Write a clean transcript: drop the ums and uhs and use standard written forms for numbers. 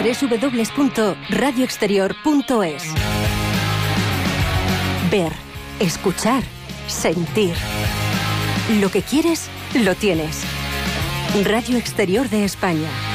www.radioexterior.es. Ver, escuchar, sentir. Lo que quieres, lo tienes. Radio Exterior de España.